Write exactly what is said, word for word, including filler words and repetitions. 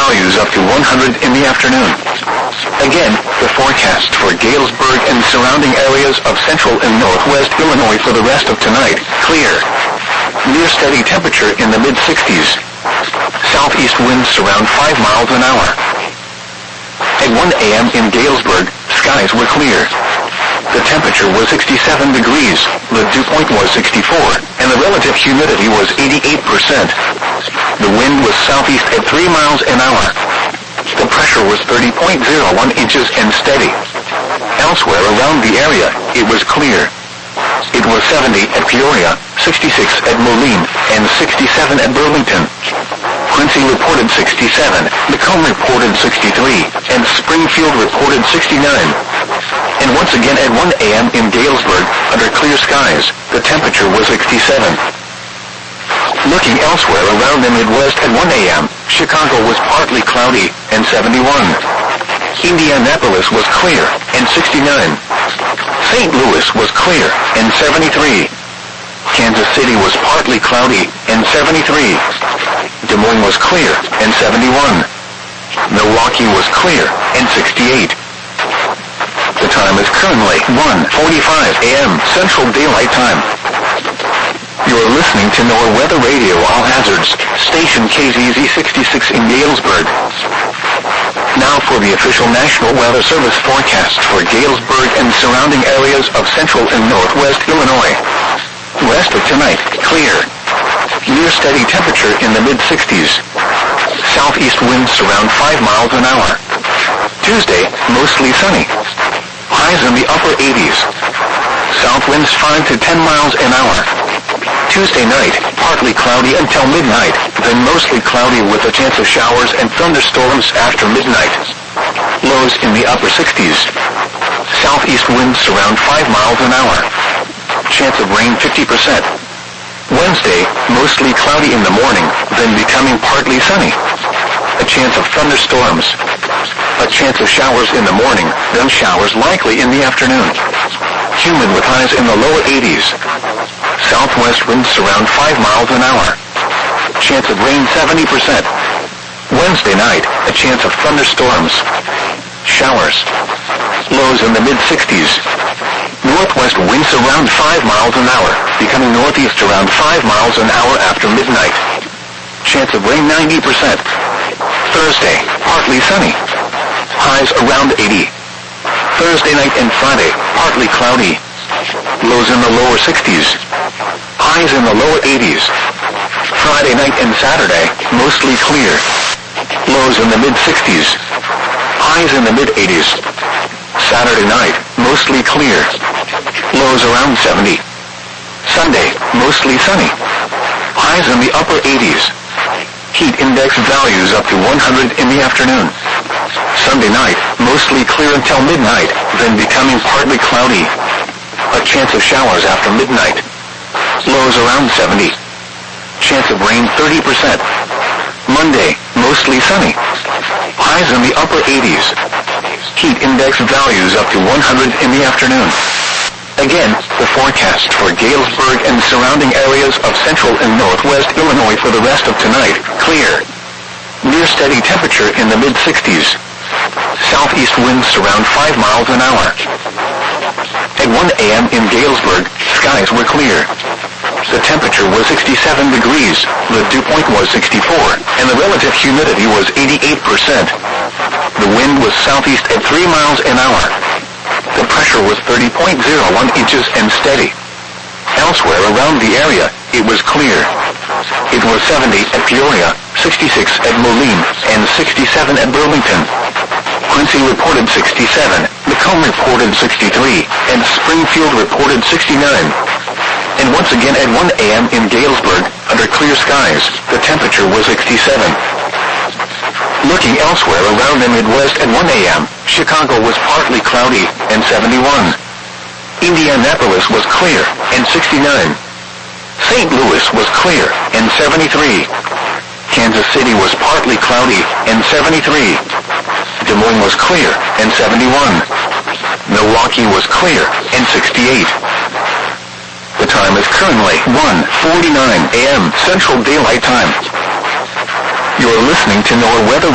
values up to one hundred in the afternoon. Again, the forecast for Galesburg and surrounding areas of central and northwest Illinois for the rest of tonight, clear. Near steady temperature in the mid-sixties. Southeast winds around five miles an hour. At one a m in Galesburg, skies were clear. The temperature was sixty-seven degrees, the dew point was sixty-four, and the relative humidity was eighty-eight percent. The wind was southeast at three miles an hour. The pressure was thirty point zero one inches and steady. Elsewhere around the area, it was clear. It was seventy at Peoria, sixty-six at Moline, and sixty-seven at Burlington. Quincy reported sixty-seven, Macomb reported sixty-three, and Springfield reported sixty-nine. And once again at one a m in Galesburg, under clear skies, the temperature was sixty-seven. Looking elsewhere around the Midwest at one a m, Chicago was partly cloudy, and seventy-one. Indianapolis was clear, and sixty-nine. Saint Louis was clear, and seventy-three. Kansas City was partly cloudy, and seventy-three. Des Moines was clear, and seventy-one. Milwaukee was clear, and sixty-eight. The time is currently one forty-five a m Central Daylight Time. You're listening to NOAA Weather Radio All Hazards, station K Z Z sixty-six in Galesburg. Now for the official National Weather Service forecast for Galesburg and surrounding areas of central and northwest Illinois. Rest of tonight, clear. Near steady temperature in the mid-sixties. Southeast winds around five miles an hour. Tuesday, mostly sunny. Highs in the upper eighties. South winds five to ten miles an hour. Tuesday night, partly cloudy until midnight, then mostly cloudy with a chance of showers and thunderstorms after midnight. Lows in the upper sixties. Southeast winds around five miles an hour. Chance of rain fifty percent. Wednesday, mostly cloudy in the morning, then becoming partly sunny. A chance of thunderstorms. A chance of showers in the morning, then showers likely in the afternoon. Humid with highs in the lower eighties. Southwest winds around five miles an hour. Chance of rain seventy percent. Wednesday night, a chance of thunderstorms. Showers. Lows in the mid-sixties. Northwest winds around five miles an hour, becoming northeast around five miles an hour after midnight. Chance of rain ninety percent. Thursday, partly sunny. Highs around eighty. Thursday night and Friday, partly cloudy. Lows in the lower sixties. Highs in the lower eighties. Friday night and Saturday, mostly clear. Lows in the mid-sixties. Highs in the mid-eighties. Saturday night, mostly clear. Lows around seventy. Sunday, mostly sunny. Highs in the upper eighties. Heat index values up to one hundred in the afternoon. Sunday night, mostly clear until midnight, then becoming partly cloudy. A chance of showers after midnight. Lows around seventy. Chance of rain thirty percent. Monday, mostly sunny. Highs in the upper eighties. Heat index values up to one hundred in the afternoon. Again, the forecast for Galesburg and surrounding areas of central and northwest Illinois for the rest of tonight, clear. Near steady temperature in the mid-sixties. Southeast winds around five miles an hour. At one a m in Galesburg, skies were clear. The temperature was sixty-seven degrees, the dew point was sixty-four, and the relative humidity was eighty-eight percent. The wind was southeast at three miles an hour. The pressure was thirty point zero one inches and steady. Elsewhere around the area, it was clear. It was seventy at Peoria, sixty-six at Moline, and sixty-seven at Burlington. Quincy reported sixty-seven, Macomb reported sixty-three, and Springfield reported sixty-nine. And once again at one a m in Galesburg, under clear skies, the temperature was sixty-seven. Looking elsewhere around the Midwest at one a m, Chicago was partly cloudy, and seventy-one. Indianapolis was clear, and sixty-nine. Saint Louis was clear, and seventy-three. Kansas City was partly cloudy, and seventy-three. Des Moines was clear, and seventy-one. Milwaukee was clear, and sixty-eight. The time is currently one forty-nine a m Central Daylight Time. You're listening to NOAA Weather